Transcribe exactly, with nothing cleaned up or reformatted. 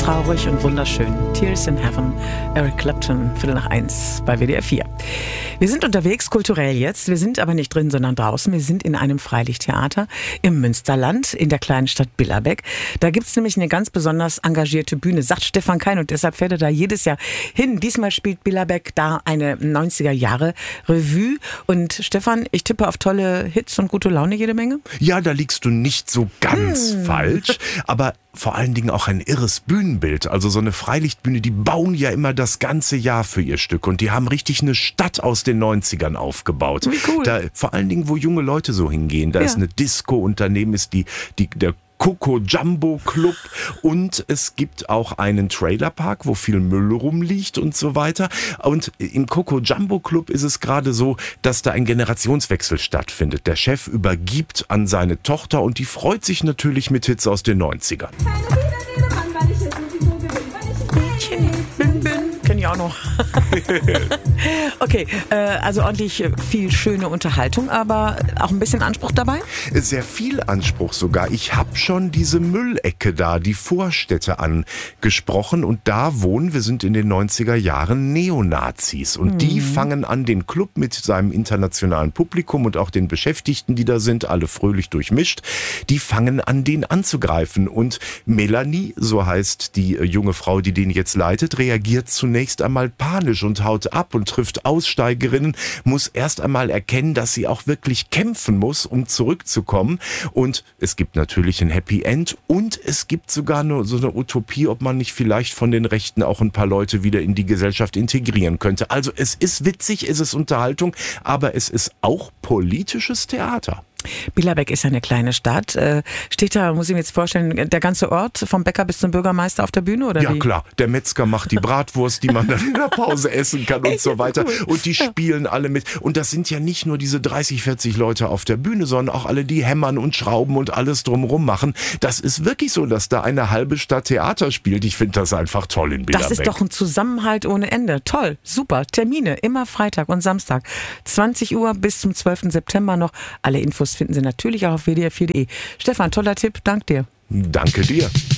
traurig und wunderschön. Tears in Heaven, Eric Clapton, Viertel nach eins bei W D R vier. Wir sind unterwegs, kulturell jetzt. Wir sind aber nicht drin, sondern draußen. Wir sind in einem Freilichttheater im Münsterland, in der kleinen Stadt Billerbeck. Da gibt's nämlich eine ganz besonders engagierte Bühne, sagt Stefan Kein, und deshalb fährt er da jedes Jahr hin. Diesmal spielt Billerbeck da eine neunziger Jahre Revue. Und Stefan, ich tippe auf tolle Hits und gute Laune jede Menge? Ja, da liegst du nicht so ganz hm. falsch, aber vor allen Dingen auch ein irres Bühnenbild. Also so eine Freilichtbühne, die bauen ja immer das ganze Jahr für ihr Stück und die haben richtig eine Stadt aus den neunzigern aufgebaut. Wie cool. Da, vor allen Dingen, wo junge Leute so hingehen. Da ja. ist eine Disco und daneben ist die, die, der Coco Jumbo Club und es gibt auch einen Trailerpark, wo viel Müll rumliegt und so weiter. Und im Coco Jumbo Club ist es gerade so, dass da ein Generationswechsel stattfindet. Der Chef übergibt an seine Tochter und die freut sich natürlich mit Hits aus den neunzigern. Kenn ich auch noch. Okay, äh, also ordentlich viel schöne Unterhaltung, aber auch ein bisschen Anspruch dabei? Sehr viel Anspruch sogar. Ich habe schon diese Müllecke da, die Vorstädte angesprochen und da wohnen, wir sind in den neunziger Jahren, Neonazis und mhm. die fangen an, den Club mit seinem internationalen Publikum und auch den Beschäftigten, die da sind, alle fröhlich durchmischt, die fangen an, den anzugreifen und Melanie, so heißt die junge Frau, die den jetzt leitet, reagiert zunächst einmal panisch und haut ab und trifft Aussteigerinnen, muss erst einmal erkennen, dass sie auch wirklich kämpfen muss, um zurückzukommen. Und es gibt natürlich ein Happy End und es gibt sogar nur so eine Utopie, ob man nicht vielleicht von den Rechten auch ein paar Leute wieder in die Gesellschaft integrieren könnte. Also es ist witzig, es ist Unterhaltung, aber es ist auch politisches Theater. Billerbeck ist ja eine kleine Stadt. Steht da, muss ich mir jetzt vorstellen, der ganze Ort vom Bäcker bis zum Bürgermeister auf der Bühne? Oder ja wie? Klar, der Metzger macht die Bratwurst, die man dann in der Pause essen kann und so weiter. Und die spielen alle mit. Und das sind ja nicht nur diese dreißig, vierzig Leute auf der Bühne, sondern auch alle, die hämmern und schrauben und alles drumherum machen. Das ist wirklich so, dass da eine halbe Stadt Theater spielt. Ich finde das einfach toll in Billerbeck. Das ist doch ein Zusammenhalt ohne Ende. Toll, super. Termine, immer Freitag und Samstag. zwanzig Uhr bis zum zwölften September noch. Alle Infos finden Sie natürlich auch auf w d r vier punkt d e. Stefan, toller Tipp, dank dir. Danke dir.